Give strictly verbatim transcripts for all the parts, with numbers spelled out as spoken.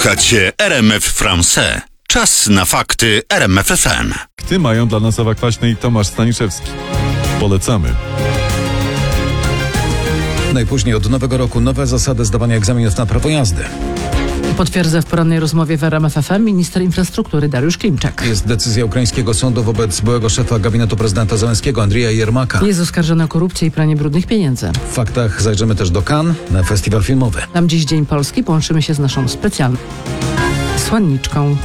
Słuchacie R M F France. Czas na fakty R M F F M. Fakty mają dla nas Ewa Kwaśny i Tomasz Staniszewski. Polecamy. Najpóźniej od nowego roku nowe zasady zdawania egzaminów na prawo jazdy. Potwierdza w porannej rozmowie w R M F F M minister infrastruktury Dariusz Klimczak. Jest decyzja ukraińskiego sądu wobec byłego szefa gabinetu prezydenta Zełenskiego Andrija Jermaka. Jest oskarżony o korupcję i pranie brudnych pieniędzy. W faktach zajrzymy też do Cannes na festiwal filmowy. Tam dziś Dzień Polski, połączymy się z naszą specjalną wysłanniczką.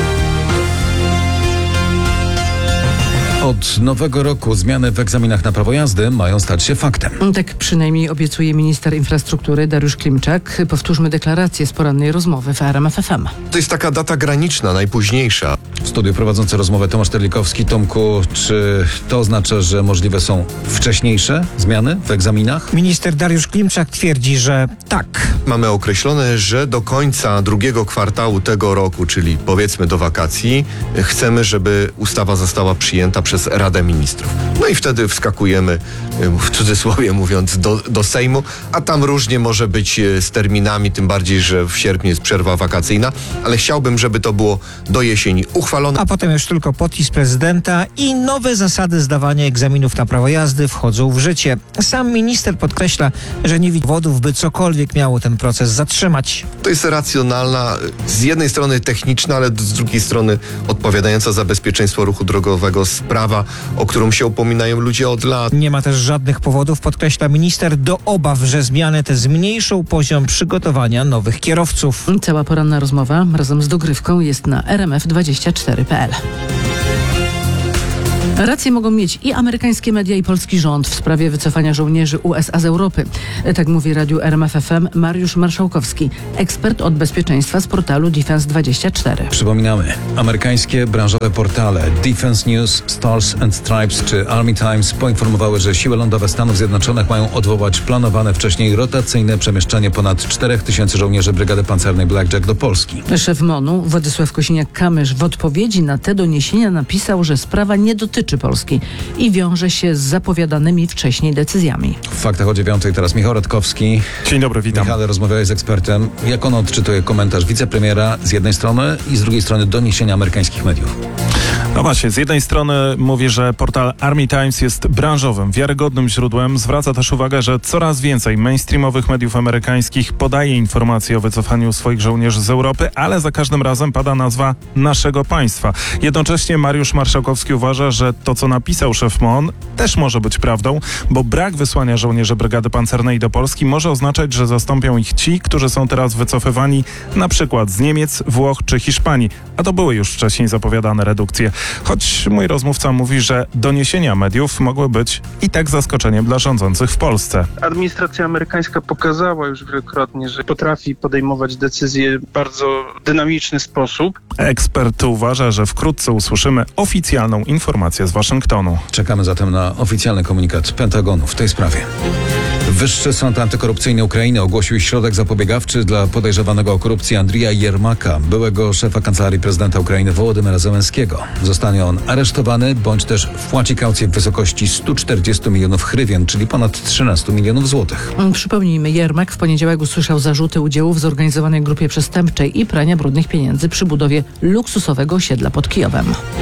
Od nowego roku zmiany w egzaminach na prawo jazdy mają stać się faktem. Tak przynajmniej obiecuje minister infrastruktury Dariusz Klimczak. Powtórzmy deklarację z porannej rozmowy w R M F F M. To jest taka data graniczna, najpóźniejsza. W studiu prowadzący rozmowę Tomasz Terlikowski. Tomku, czy to oznacza, że możliwe są wcześniejsze zmiany w egzaminach? Minister Dariusz Klimczak twierdzi, że tak. Mamy określone, że do końca drugiego kwartału tego roku, czyli powiedzmy do wakacji, chcemy, żeby ustawa została przyjęta przez Radę Ministrów. No i wtedy wskakujemy, w cudzysłowie mówiąc, do, do Sejmu, a tam różnie może być z terminami, tym bardziej, że w sierpniu jest przerwa wakacyjna, ale chciałbym, żeby to było do jesieni uchwalone. A potem już tylko podpis prezydenta i nowe zasady zdawania egzaminów na prawo jazdy wchodzą w życie. Sam minister podkreśla, że nie widzi powodów, by cokolwiek miało ten proces zatrzymać. To jest racjonalna, z jednej strony techniczna, ale z drugiej strony odpowiadająca za bezpieczeństwo ruchu drogowego sprawa, o którą się upominają ludzie od lat. Nie ma też żadnych powodów, podkreśla minister, do obaw, że zmiany te zmniejszą poziom przygotowania nowych kierowców. Cała poranna rozmowa razem z dogrywką jest na r m f dwadzieścia cztery kropka p l. Rację mogą mieć i amerykańskie media, i polski rząd w sprawie wycofania żołnierzy U S A z Europy. Tak mówi radiu R M F F M Mariusz Marszałkowski, ekspert od bezpieczeństwa z portalu Defense dwadzieścia cztery. Przypominamy, amerykańskie branżowe portale Defense News, Stars and Stripes czy Army Times poinformowały, że siły lądowe Stanów Zjednoczonych mają odwołać planowane wcześniej rotacyjne przemieszczanie ponad czterech tysięcy żołnierzy Brygady Pancernej Blackjack do Polski. Szef M O N-u Władysław Kosiniak-Kamysz w odpowiedzi na te doniesienia napisał, że sprawa nie dotyczy Polski i wiąże się z zapowiadanymi wcześniej decyzjami. W faktach o dziewiątej teraz Michał Radkowski. Dzień dobry, witam. Michale, rozmawiałeś z ekspertem. Jak on odczytuje komentarz wicepremiera z jednej strony i z drugiej strony doniesienia amerykańskich mediów? No właśnie, z jednej strony mówi, że portal Army Times jest branżowym, wiarygodnym źródłem. Zwraca też uwagę, że coraz więcej mainstreamowych mediów amerykańskich podaje informacje o wycofaniu swoich żołnierzy z Europy, ale za każdym razem pada nazwa naszego państwa. Jednocześnie Mariusz Marszałkowski uważa, że to, co napisał szef M O N, też może być prawdą, bo brak wysłania żołnierzy Brygady Pancernej do Polski może oznaczać, że zastąpią ich ci, którzy są teraz wycofywani na przykład z Niemiec, Włoch czy Hiszpanii, a to były już wcześniej zapowiadane redukcje. Choć mój rozmówca mówi, że doniesienia mediów mogły być i tak zaskoczeniem dla rządzących w Polsce. Administracja amerykańska pokazała już wielokrotnie, że potrafi podejmować decyzje w bardzo dynamiczny sposób. Ekspert uważa, że wkrótce usłyszymy oficjalną informację z Waszyngtonu. Czekamy zatem na oficjalny komunikat Pentagonu w tej sprawie. Wyższy Sąd Antykorupcyjny Ukrainy ogłosił środek zapobiegawczy dla podejrzewanego o korupcję Andrija Jermaka, byłego szefa Kancelarii Prezydenta Ukrainy Wołodymyra Zełenskiego. Zostanie on aresztowany, bądź też wpłaci kaucję w wysokości stu czterdziestu milionów hrywien, czyli ponad trzynastu milionów złotych. Przypomnijmy, Jermak w poniedziałek usłyszał zarzuty udziału w zorganizowanej grupie przestępczej i prania brudnych pieniędzy przy budowie luksusowego osiedla pod Kijowem.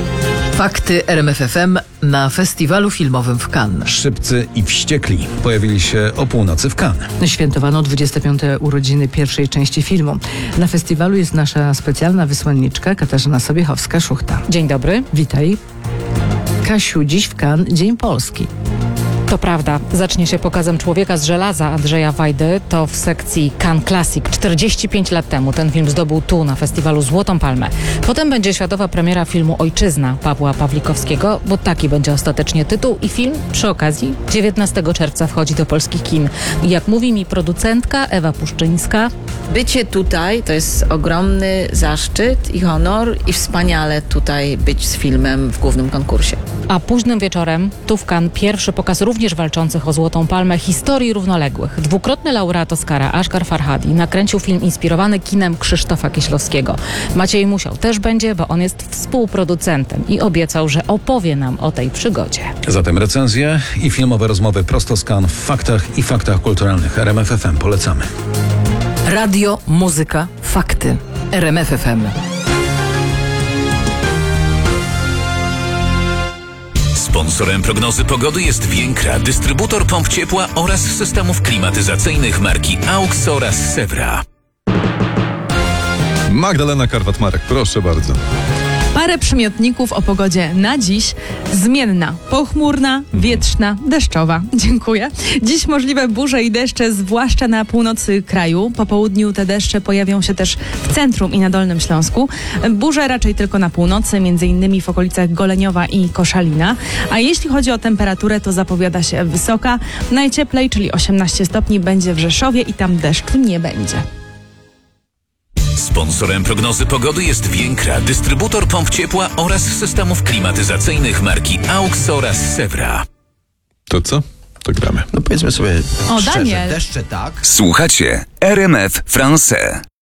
Fakty R M F F M na festiwalu filmowym w Cannes. Szybcy i wściekli pojawili się o północy w Cannes. Świętowano dwudzieste piąte urodziny pierwszej części filmu. Na festiwalu jest nasza specjalna wysłanniczka Katarzyna Sobiechowska-Szuchta. Dzień dobry. Witaj. Kasiu, dziś w Cannes Dzień Polski. To prawda. Zacznie się pokazem Człowieka z żelaza Andrzeja Wajdy. To w sekcji Cannes Classic. czterdzieści pięć lat temu ten film zdobył tu na festiwalu Złotą Palmę. Potem będzie światowa premiera filmu Ojczyzna Pawła Pawlikowskiego, bo taki będzie ostatecznie tytuł i film przy okazji dziewiętnastego czerwca wchodzi do polskich kin. I jak mówi mi producentka Ewa Puszczyńska, bycie tutaj to jest ogromny zaszczyt i honor i wspaniale tutaj być z filmem w głównym konkursie. A późnym wieczorem tu w Cannes pierwszy pokaz również walczących o Złotą Palmę historii równoległych. Dwukrotny laureat Oscara Asghar Farhadi nakręcił film inspirowany kinem Krzysztofa Kieślowskiego. Maciej Musiał też będzie, bo on jest współproducentem i obiecał, że opowie nam o tej przygodzie. Zatem recenzje i filmowe rozmowy prosto z Cannes w faktach i faktach kulturalnych. R M F F M polecamy. Radio, muzyka, fakty. R M F F M. Sponsorem prognozy pogody jest Więkra, dystrybutor pomp ciepła oraz systemów klimatyzacyjnych marki AUX oraz Sewra. Magdalena Karwat-Marek, proszę bardzo. Parę przymiotników o pogodzie na dziś. Zmienna, pochmurna, wietrzna, deszczowa. Dziękuję. Dziś możliwe burze i deszcze, zwłaszcza na północy kraju. Po południu te deszcze pojawią się też w centrum i na Dolnym Śląsku. Burze raczej tylko na północy, między innymi w okolicach Goleniowa i Koszalina. A jeśli chodzi o temperaturę, to zapowiada się wysoka. Najcieplej, czyli osiemnaście stopni, będzie w Rzeszowie i tam deszczu nie będzie. Sponsorem prognozy pogody jest Więkra, dystrybutor pomp ciepła oraz systemów klimatyzacyjnych marki AUX oraz Sewra. To co? To gramy. No powiedzmy sobie O, szczerze, Daniel. deszcze tak. Słuchacie R M F Français.